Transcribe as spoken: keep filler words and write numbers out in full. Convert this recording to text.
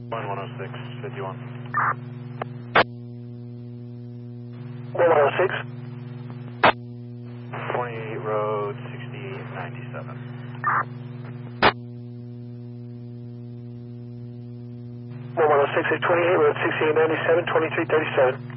one one oh six, fifty-one. one one oh six. twenty-eight road, sixty ninety-seven. one one oh six at twenty-eight road, sixty-eight ninety-seven, twenty-three thirty-seven.